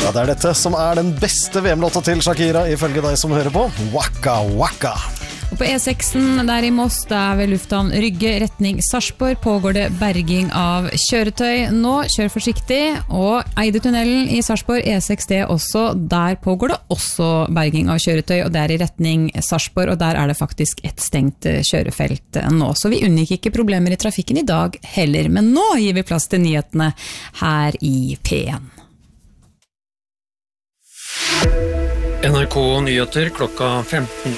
Ja, det dette som den beste VM-låta til Shakira, ifølge deg som hører på. Waka Waka. Og på E6 der i Moss, der ved lufthavn Rygge, retning Sarpsborg, pågår det berging av kjøretøy. Nå, kjør forsiktig, og Eidetunnelen i Sarpsborg, E6D også, der pågår det også berging av kjøretøy, og det i retning Sarpsborg, og der det faktisk et stengt kjørefelt nå. Så vi unngikk ikke problemer i trafikken i dag heller, men nå gir vi plass til nyhetene her i P1. NRK Nyheter klokka 15.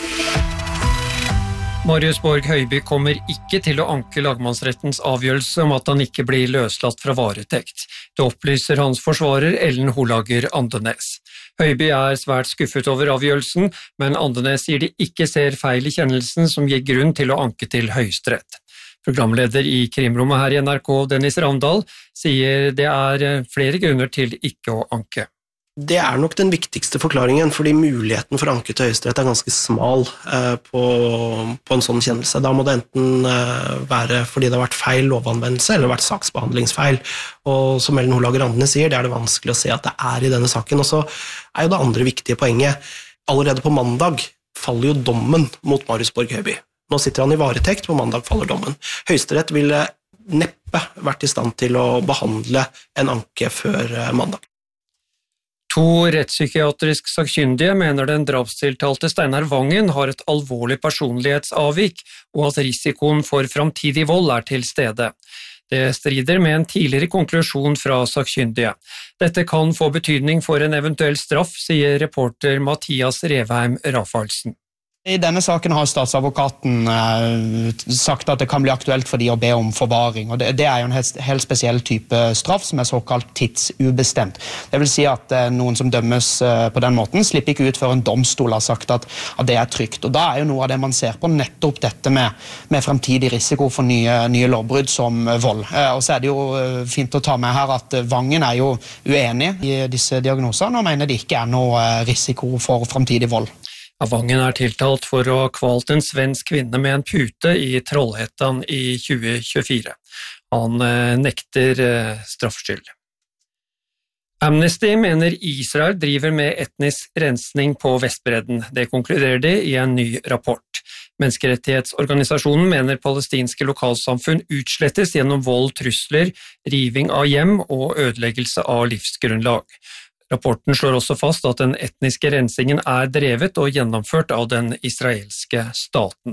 Marius Borg Høiby kommer ikke til å anke lagmannsrettens avgjørelse om at han ikke blir løslatt fra varetekt. Det opplyser hans forsvarer Ellen Holager Andenes. Høiby svært skuffet over avgjørelsen, men Andenes sier de ikke ser feil i kjennelsen som gir grunn til å anke til Høyesterett. Programleder i krimrommet her i NRK, Dennis Ravndal, sier det flere grunner til ikke å anke. Det nok den viktigste forklaringen, fordi muligheten for anke til Høyesterett ganske smal på en sånn kjennelse. Da må det enten være fordi det har vært feil lovanvendelse, eller vært saksbehandlingsfeil. Og som Ellen Holager Andenes sier, det det vanskelig å se at det i denne saken. Og så jo det andre viktige poenget. Allerede på mandag faller jo dommen mot Marius Borg Høiby. Nå sitter han i varetekt, på mandag faller dommen. Høyesterett ville neppe vært i stand til å behandle en anke før mandag. 2 rettspsykiatrisk sakkyndige mener den drapstiltalte Steinar Vangen har et alvorlig personlighetsavvik, og at risikoen for framtidig vold til stede. Det strider med en tidligere konklusjon fra sakkyndige. Dette kan få betydning for en eventuell straff, sier reporter Mathias Revheim Rafaelsen. I denne saken har statsadvokaten sagt at det kan bli aktuelt for de å be om forvaring, og det jo en helt spesiell type straff som såkalt tidsubestemt. Det vil si at noen som dømmes på den måten slipper ikke ut før en domstol har sagt at det trygt. Og da jo noe av det man ser på nettopp dette med fremtidig risiko for nye lovbrudd som vold. Og så det jo fint å ta med her at Vangen jo uenig i disse diagnosene og mener det ikke noe risiko for fremtidig vold. Vangen tiltalt for å ha kvalt en svensk kvinne med en pute i Trollhättan i 2024. Han nekter straffskyld. Amnesty mener Israel driver med etnisk rensning på Vestbredden. Det konkluderer de i en ny rapport. Menneskerettighetsorganisasjonen mener palestinske lokalsamfunn utslettes gjennom vold, trusler, riving av hjem og ødeleggelse av livsgrunnlag. Rapporten slår også fast at den etniske rensingen drevet og gjennomført av den israelske staten.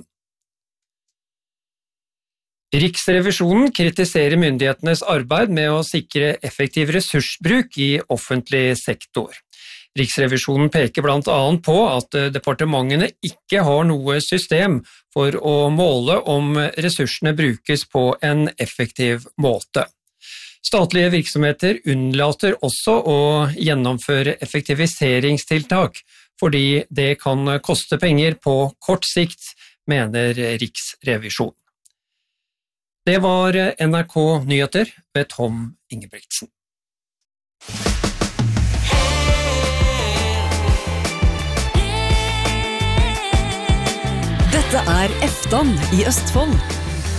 Riksrevisjonen kritiserer myndighetenes arbeid med å sikre effektiv ressursbruk i offentlig sektor. Riksrevisjonen peker blant annet på at departementene ikke har noe system for å måle om ressursene brukes på en effektiv måte. Statlige virksomheter unnlater også å gjennomføre effektiviseringstiltak, fordi det kan koste penger på kort sikt, mener Riksrevisjonen. Det var NRK Nyheter ved Tom Ingebrigtsen. Dette Efton i Østfold.